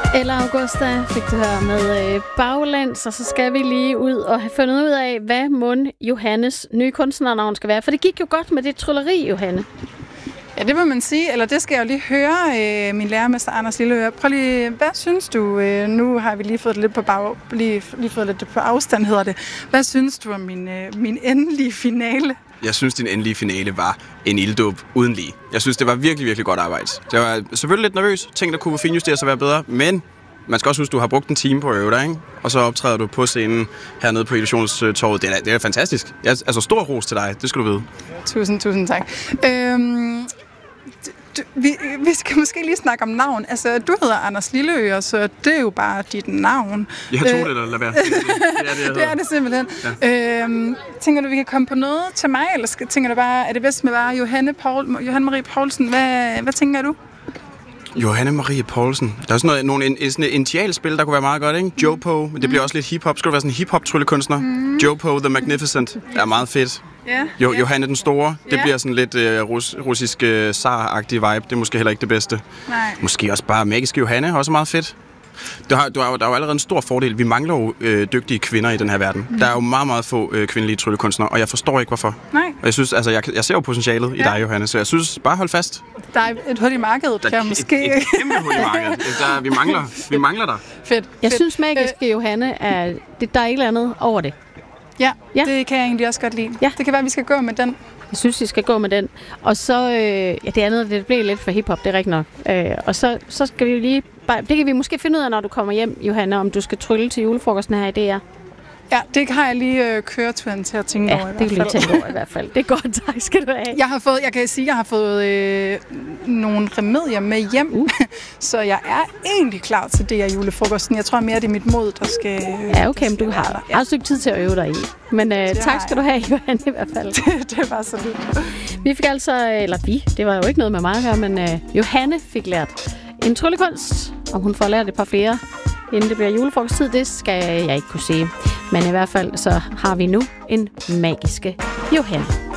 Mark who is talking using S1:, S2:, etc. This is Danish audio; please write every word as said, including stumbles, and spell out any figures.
S1: Eller Augusta fik du her med øh, baglæns, og så skal vi lige ud og have fundet ud af, hvad mund Johannes nye kunstnernavn skal være. For det gik jo godt med det trylleri, Johanne.
S2: Ja, det må man sige, eller det skal jeg jo lige høre, øh, min lærermester Anders Lilleøre. Prøv lige, hvad synes du, øh, nu har vi lige fået det lidt på, bag, lige, lige fået lidt på afstand, hedder det. Hvad synes du om min, øh, min endelige finale?
S3: Jeg synes, din endelige finale var en ilddåb uden lige. Jeg synes, det var virkelig, virkelig godt arbejde. Jeg var selvfølgelig lidt nervøs. Tænkte, der kunne finjusteres og være bedre, men man skal også huske, du har brugt en time på at øve dig, ikke? Og så optræder du på scenen hernede på Illusionstorvet. Det er, det er fantastisk. Jeg, altså, stor ros til dig. Det skal du vide.
S2: Tusind, tusind tak. Øhm, du, vi, vi skal måske lige snakke om navn. Altså, du hedder Anders Lilleøre, så det er jo bare dit navn.
S3: Jeg har to det, eller lad være. Det er det,
S2: det, er det simpelthen. Ja. Øhm, tænker du, vi kan komme på noget til mig, eller skal, tænker du bare, er det bedst med bare Johanne, Paul, Johanne Marie Poulsen? Hvad, hvad tænker du?
S3: Johanne Marie Poulsen. Der er sådan noget, nogle, en, sådan et initialspil, der kunne være meget godt, ikke? Jopo, men det bliver også lidt hip-hop. Skal du være sådan en hip-hop-tryllekunstner? Mm. Jopo the Magnificent. Det er meget fedt. Yeah. Jo, yeah. Johanne den Store. Det yeah. bliver sådan lidt uh, rus, russisk uh, zar-agtig vibe. Det er måske heller ikke det bedste.
S2: Nej.
S3: Måske også bare magiske Johanne. Også meget fedt. Du har, du har, der er jo allerede en stor fordel. Vi mangler jo øh, dygtige kvinder i den her verden. Mm. Der er jo meget, meget få øh, kvindelige tryllekunstnere, og jeg forstår ikke, hvorfor.
S2: Nej.
S3: Og jeg synes, altså, jeg, jeg ser jo potentialet ja. i dig, Johanne, så jeg synes, bare hold fast.
S2: Der er et hul i markedet, kan måske.
S3: Et, et kæmpe hul i markedet. Der, vi, mangler, vi mangler dig.
S2: Fedt.
S1: Jeg
S2: fedt.
S1: synes, magiske øh. Johanne, er, det, der er et eller andet over det.
S2: Ja, ja, det kan jeg egentlig også godt lide. Ja. Det kan være, at vi skal gå med den.
S1: Jeg synes, vi skal gå med den. Og så, øh, ja, det andet, det blev lidt for hiphop, det er rigtigt nok. Øh, og så, så skal vi lige, bare, det kan vi måske finde ud af, når du kommer hjem, Johanne, om du skal trylle til julefrokosten her i D R.
S2: Ja, det har jeg lige øh, køreturen til at tænke
S1: ja,
S2: over i
S1: det
S2: hvert fald.
S1: Ja, det kan vi lige tænke over i hvert fald. Det er godt, tak skal du have.
S2: Jeg har fået, jeg kan sige, jeg har fået øh, nogle remedier med hjem, uh. så jeg er egentlig klar til det her julefrokosten. Jeg tror mere, det er mit mod, der skal...
S1: Ja, okay, men du har, har et stykke tid til at øve dig i. Men øh, tak skal du have, Johanne, i hvert fald.
S2: det, det var så lidt.
S1: Vi fik altså, eller vi, det var jo ikke noget med mig at gøre, men øh, Johanne fik lært en tryllekunst, og hun får lært et par flere, inden det bliver julefrokosttid. Det skal jeg ikke kunne sige. Men i hvert fald så har vi nu en magiske Johanne.